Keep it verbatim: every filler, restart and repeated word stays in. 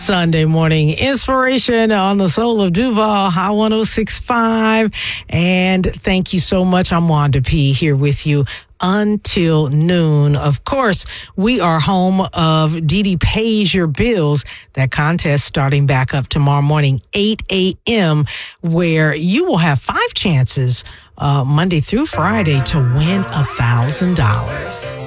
Sunday morning inspiration on the Soul of Duval, High one oh six point five. And thank you so much. I'm Wanda P. here with you until noon. Of course, we are home of Dee Dee Pays Your Bills, that contest starting back up tomorrow morning, eight a.m., where you will have five chances uh, Monday through Friday to win one thousand dollars.